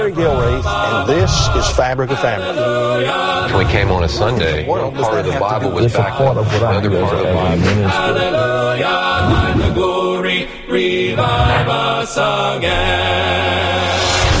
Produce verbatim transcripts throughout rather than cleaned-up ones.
Barry Gilreath, and this is Fabric of Family. We came on a Sunday. One part of the Bible was back up. The other part of the Bible. Hallelujah, and the glory, revive us again.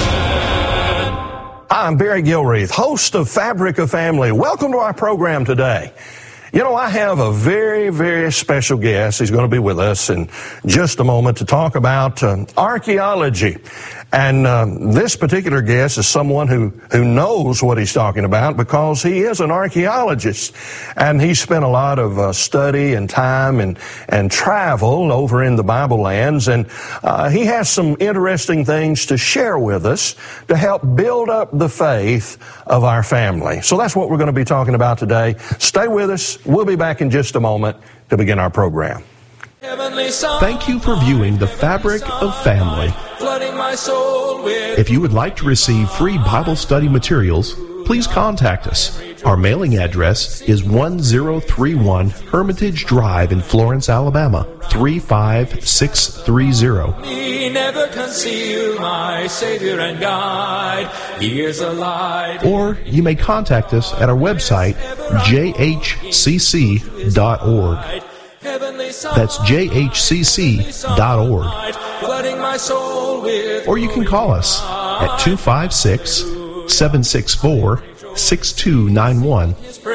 I'm Barry Gilreath, host of Fabric of Family. Welcome to our program today. You know, I have a very, very special guest. He's going to be with us in just a moment to talk about uh, archaeology. And uh, this particular guest is someone who, who knows what he's talking about because he is an archaeologist. And he spent a lot of uh, study and time and, and travel over in the Bible lands. And uh, he has some interesting things to share with us to help build up the faith of our family. So that's what we're going to be talking about today. Stay with us. We'll be back in just a moment to begin our program. Thank you for viewing the Fabric of Family. If you would like to receive free Bible study materials, please contact us. Our mailing address is one zero three one Hermitage Drive in Florence, Alabama, three five six three zero. Never conceal my Savior and guide. He is alive. Or you may contact us at our website, j h c c dot org. That's j h c c dot org. Or you can call us at two five six, seven six four, six two nine one.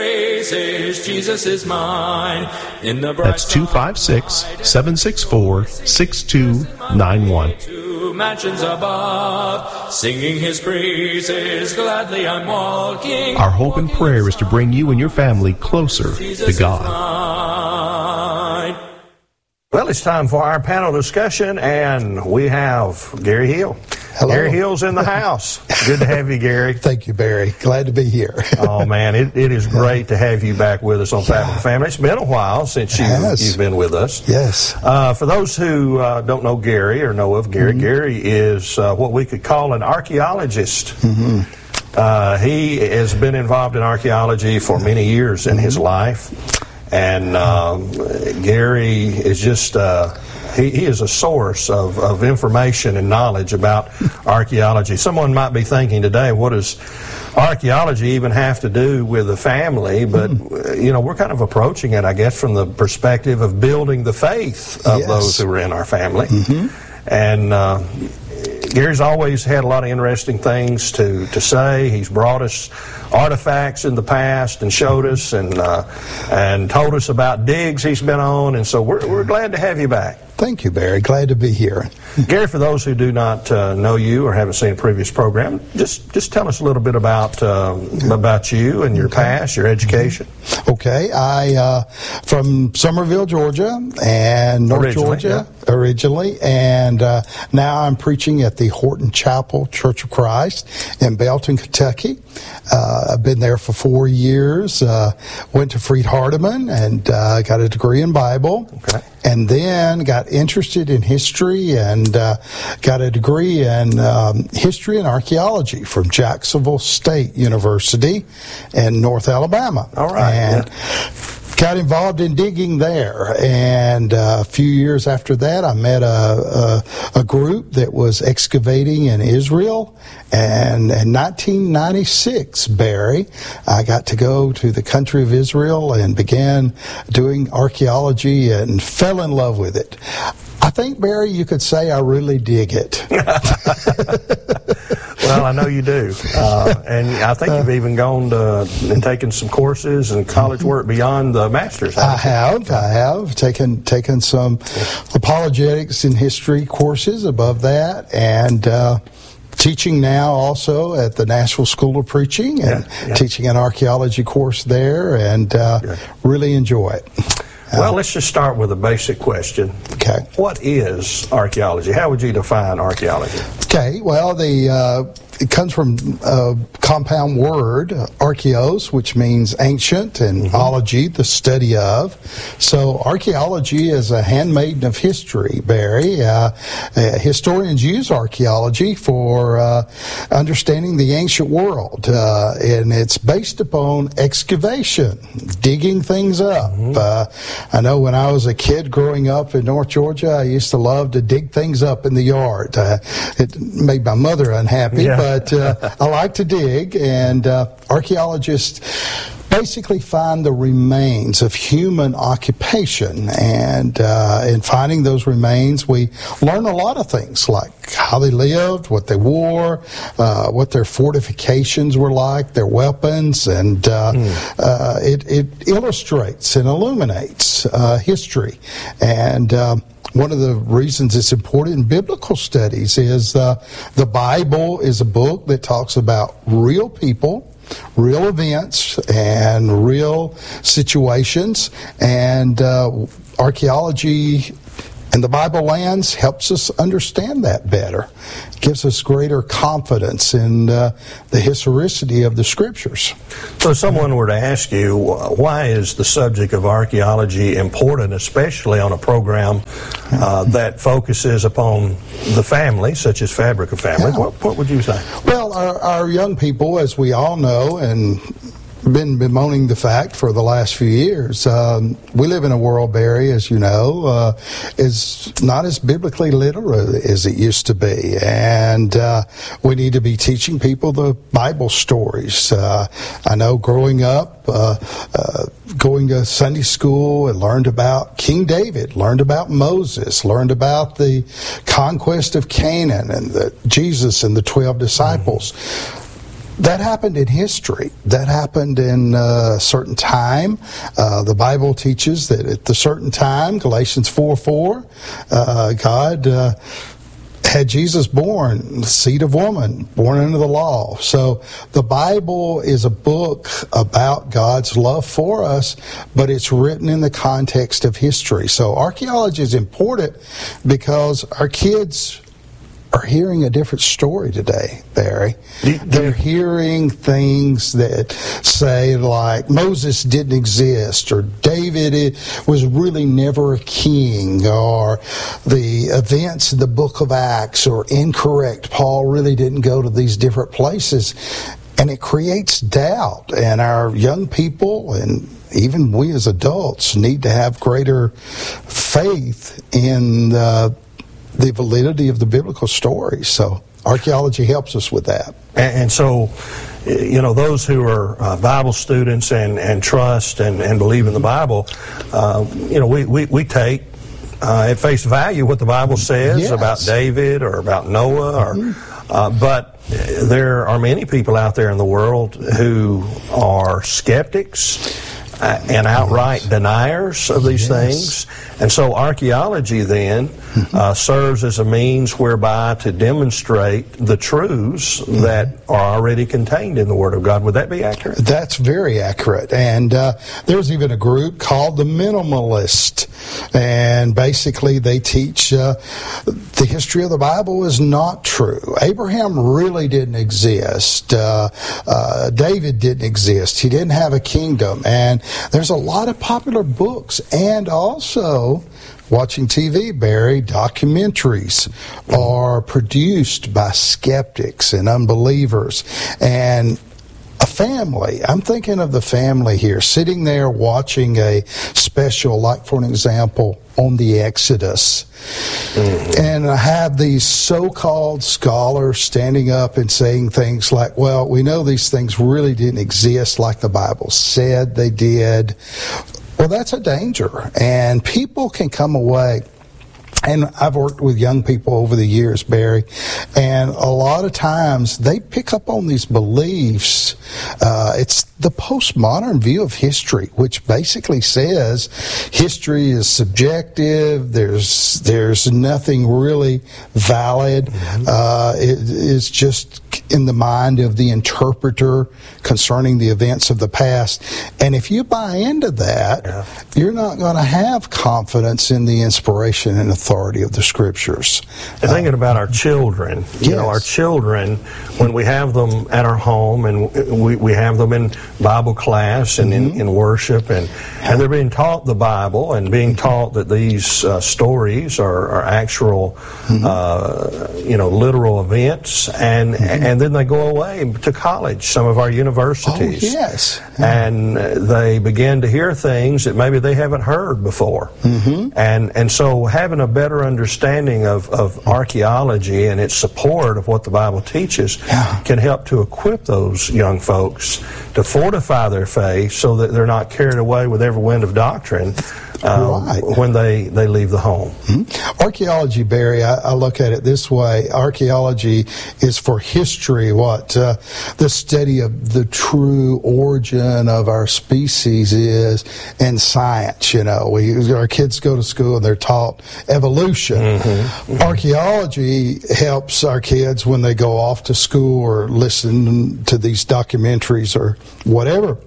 That's two five six, seven six four, six two nine one. Mansions above, singing his praises, gladly I'm walking. Our hope and prayer is to bring you and your family closer to God. Well, it's time for our panel discussion, and we have Gary Hill. Hello. Gary Hill's in the house. Good to have you, Gary. Thank you, Barry. Glad to be here. Oh, man, it, it is great to have you back with us on yeah. Fabric of Family. It's been a while since you, you've been with us. Yes. Uh, for those who uh, don't know Gary or know of Gary, mm-hmm. Gary is uh, what we could call an archaeologist. Mm-hmm. Uh, he has been involved in archaeology for many years in mm-hmm. his life. And um, Gary is just, uh, he, he is a source of, of information and knowledge about archaeology. Someone might be thinking today, what does archaeology even have to do with the family? But, you know, we're kind of approaching it, I guess, from the perspective of building the faith of yes. those who are in our family. Mm-hmm. And uh, Gary's always had a lot of interesting things to, to say. He's brought us artifacts in the past and showed us and uh, and told us about digs he's been on. And so we're, we're glad to have you back. Thank you, Barry. Glad to be here. Gary, for those who do not uh, know you or haven't seen a previous program, just just tell us a little bit about uh, about you and your okay. past, your education. Okay, I uh, from Summerville, Georgia, and North originally, Georgia yeah. originally, and uh, now I'm preaching at the Horton Chapel Church of Christ in Belton, Kentucky. Uh, I've been there for four years. Uh, went to Freed Hardeman and uh, got a degree in Bible. Okay. And then got interested in history and uh, got a degree in um, history and archaeology from Jacksonville State University in North Alabama. All right. And yeah. got involved in digging there. And uh, a few years after that, I met a, a, a group that was excavating in Israel. And in nineteen ninety-six, Barry, I got to go to the country of Israel and began doing archaeology and fell in love with it. I think, Barry, you could say I really dig it. Well, I know you do. Uh, and I think you've even gone to, and taken some courses and college work beyond the master's. I have. I have taken taken some apologetics and history courses above that, and uh, teaching now also at the Nashville School of Preaching and yeah, yeah. teaching an archaeology course there, and uh, really enjoy it. Well, let's just start with a basic question. Okay. What is archaeology? How would you define archaeology? Okay, well, the uh, it comes from a compound word, archaeos, which means ancient, and mm-hmm. ology, the study of. So archaeology is a handmaiden of history, Barry. Uh, uh, historians use archaeology for uh, understanding the ancient world, uh, and it's based upon excavation, digging things up. Mm-hmm. Uh, I know when I was a kid growing up in North Georgia, I used to love to dig things up in the yard. Uh, it made my mother unhappy, yeah. but uh, I like to dig, and uh, archaeologists basically find the remains of human occupation, and uh, in finding those remains, we learn a lot of things, like how they lived, what they wore, uh, what their fortifications were like, their weapons, and uh, mm. uh, it, it illustrates and illuminates uh, history. And um, one of the reasons it's important in biblical studies is uh, the Bible is a book that talks about real people, real events, and real situations, and uh, archaeology and the Bible lands helps us understand that better. It gives us greater confidence in uh, the historicity of the Scriptures. So if someone were to ask you, why is the subject of archaeology important, especially on a program uh, that focuses upon the family, such as Fabric of Family, yeah. what, what would you say? Well, our, our young people, as we all know, and been bemoaning the fact for the last few years. Um, we live in a world, Barry, as you know, uh, is not as biblically literate as it used to be, and uh, we need to be teaching people the Bible stories. Uh, I know growing up, uh, uh, going to Sunday school, and learned about King David, learned about Moses, learned about the conquest of Canaan and the, Jesus and the twelve disciples. Mm-hmm. That happened in history. That happened in a certain time. Uh, the Bible teaches that at a certain time, Galatians four four, uh, God uh, had Jesus born, seed of woman, born under the law. So the Bible is a book about God's love for us, but it's written in the context of history. So archaeology is important because our kids are hearing a different story today, Barry. They're hearing things that say, like, Moses didn't exist, or David was really never a king, or the events in the book of Acts are incorrect. Paul really didn't go to these different places. And it creates doubt. And our young people, and even we as adults, need to have greater faith in the the validity of the biblical stories. So archaeology helps us with that. And, and so, you know, those who are uh, Bible students and, and trust and, and believe in the Bible, uh, you know, we, we, we take uh, at face value what the Bible says yes. about David or about Noah, or mm-hmm. uh, but there are many people out there in the world who are skeptics Uh, and outright yes. deniers of these yes. things. And so archaeology then mm-hmm. uh, serves as a means whereby to demonstrate the truths mm-hmm. that are already contained in the Word of God. Would that be accurate? That's very accurate. And uh, there's even a group called the Minimalist. And basically they teach uh, the history of the Bible is not true. Abraham really didn't exist. Uh, uh, David didn't exist. He didn't have a kingdom. And there's a lot of popular books, and also watching T V, Barry, documentaries are produced by skeptics and unbelievers. And a family, I'm thinking of the family here, sitting there watching a special, like for an example, on the Exodus. Mm-hmm. And I have these so-called scholars standing up and saying things like, well, we know these things really didn't exist like the Bible said they did. Well, that's a danger. And people can come away. And I've worked with young people over the years, Barry, and a lot of times they pick up on these beliefs. Uh, it's the postmodern view of history, which basically says history is subjective. There's there's nothing really valid. Mm-hmm. Uh, it is just in the mind of the interpreter concerning the events of the past. And if you buy into that, yeah. you're not going to have confidence in the inspiration and authority of the Scriptures. And thinking uh, about our children, you yes. know, our children, when we have them at our home and we, we have them in Bible class and mm-hmm. in, in worship, and, and they're being taught the Bible and being taught that these uh, stories are, are actual, mm-hmm. uh, you know, literal events, and mm-hmm. and and then they go away to college, some of our universities. Oh, yes. And they begin to hear things that maybe they haven't heard before. Mm-hmm. And and so having a better understanding of, of archaeology and its support of what the Bible teaches yeah. can help to equip those young folks to fortify their faith so that they're not carried away with every wind of doctrine um, right. when they, they leave the home. Mm-hmm. Archaeology, Barry, I, I look at it this way. Archaeology is for history, what uh, the study of the true origin of our species is, and science. You know, we our kids go to school and they're taught evolution. Mm-hmm. Mm-hmm. Archaeology helps our kids when they go off to school or listen to these documentaries or whatever.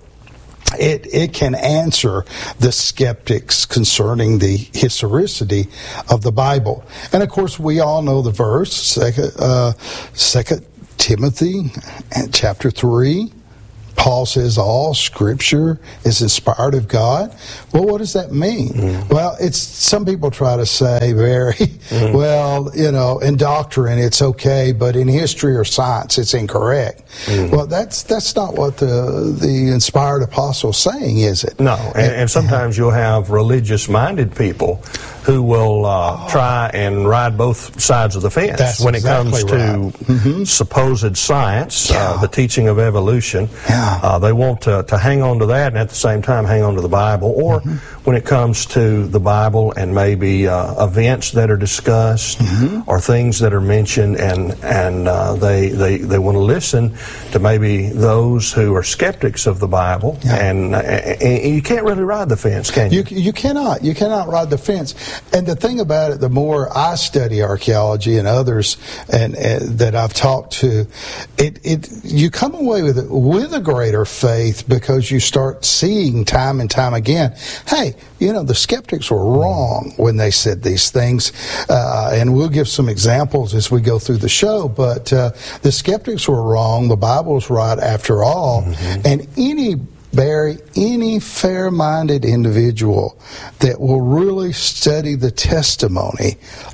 It it can answer the skeptics concerning the historicity of the Bible. And of course, we all know the verse, Second, uh, Second Timothy chapter three. Paul says all Scripture is inspired of God. Well, what does that mean? Mm. Well, it's some people try to say very mm. well, you know, in doctrine it's okay, but in history or science it's incorrect. Mm. Well, that's that's not what the the inspired apostle is saying, is it? No, and, and sometimes you'll have religious-minded people who will uh, oh. try and ride both sides of the fence that's when it exactly comes right. to mm-hmm. supposed science, yeah. uh, the teaching of evolution. Yeah. Uh, they want to, to hang on to that and at the same time hang on to the Bible. Or mm-hmm. when it comes to the Bible and maybe uh, events that are discussed mm-hmm. or things that are mentioned, and and uh, they, they, they want to listen to maybe those who are skeptics of the Bible. Yeah. And, uh, and you can't really ride the fence, can you? You, you cannot. You cannot ride the fence. And the thing about it, the more I study archaeology and others and, and that I've talked to, it, it you come away with it with a greater faith because you start seeing time and time again, hey, you know, the skeptics were wrong when they said these things. Uh, and we'll give some examples as we go through the show, but uh, the skeptics were wrong. The Bible's right after all. Mm-hmm. And any Barry, any fair-minded individual that will really study the testimony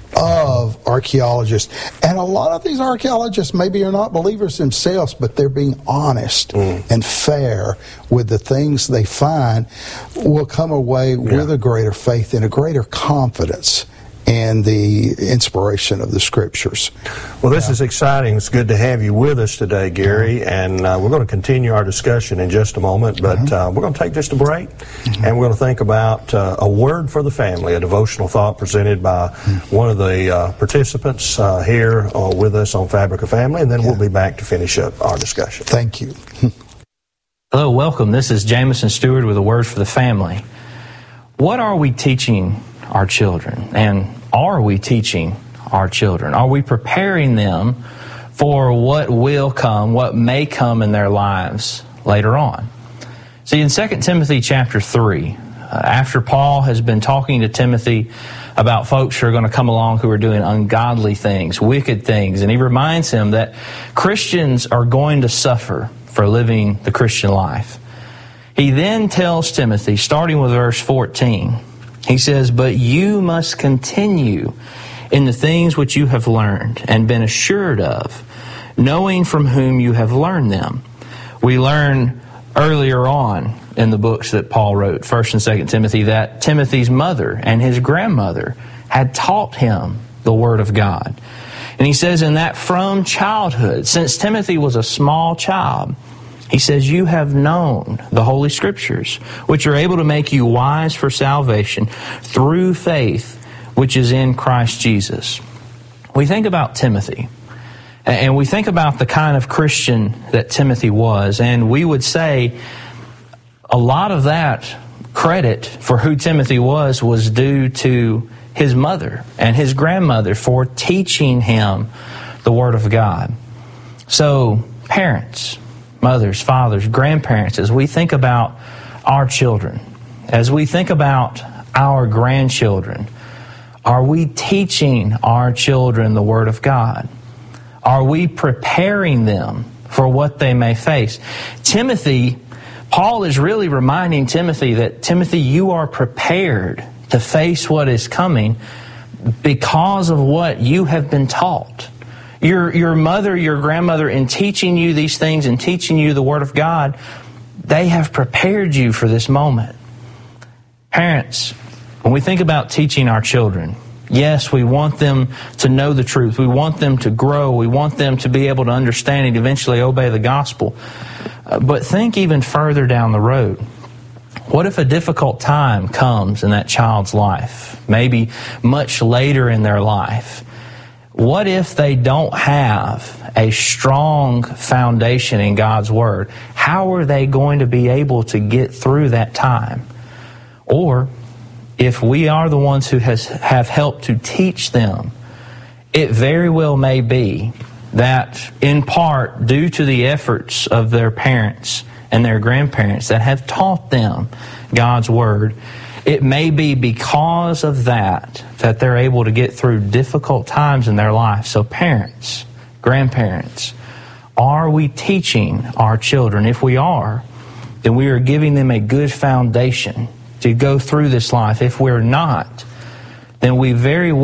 of archaeologists, and a lot of these archaeologists maybe are not believers themselves, but they're being honest mm. and fair with the things they find, will come away yeah. with a greater faith and a greater confidence and the inspiration of the Scriptures. Well, this yeah. is exciting. It's good to have you with us today, Gary, and uh, we're going to continue our discussion in just a moment, but mm-hmm. uh, we're going to take just a break, mm-hmm. and we're going to think about uh, a word for the family, a devotional thought presented by mm-hmm. one of the uh, participants uh, here uh, with us on Fabric of Family, and then yeah. we'll be back to finish up our discussion. Thank you. Hello, welcome. This is Jameson Stewart with a word for the family. What are we teaching our children? And are we teaching our children? Are we preparing them for what will come, what may come in their lives later on? See, in Second Timothy chapter three, uh, after Paul has been talking to Timothy about folks who are going to come along who are doing ungodly things, wicked things, and he reminds him that Christians are going to suffer for living the Christian life. He then tells Timothy, starting with verse fourteen, he says, "But you must continue in the things which you have learned and been assured of, knowing from whom you have learned them." We learn earlier on in the books that Paul wrote, First and Second Timothy, that Timothy's mother and his grandmother had taught him the Word of God. And he says in that from childhood, since Timothy was a small child, he says, you have known the Holy Scriptures, which are able to make you wise for salvation through faith, which is in Christ Jesus. We think about Timothy, and we think about the kind of Christian that Timothy was, and we would say a lot of that credit for who Timothy was was due to his mother and his grandmother for teaching him the Word of God. So, parents, mothers, fathers, grandparents, as we think about our children, as we think about our grandchildren, are we teaching our children the Word of God? Are we preparing them for what they may face? Timothy, Paul is really reminding Timothy that, Timothy, you are prepared to face what is coming because of what you have been taught. Your, your mother, your grandmother, in teaching you these things and teaching you the Word of God, they have prepared you for this moment. Parents, when we think about teaching our children, yes, we want them to know the truth. We want them to grow. We want them to be able to understand and eventually obey the gospel. Uh, but think even further down the road. What if a difficult time comes in that child's life, maybe much later in their life? What if they don't have a strong foundation in God's Word? How are they going to be able to get through that time? Or if we are the ones who has, have helped to teach them, it very well may be that in part due to the efforts of their parents and their grandparents that have taught them God's Word, it may be because of that that they're able to get through difficult times in their life. So parents, grandparents, are we teaching our children? If we are, then we are giving them a good foundation to go through this life. If we're not, then we very well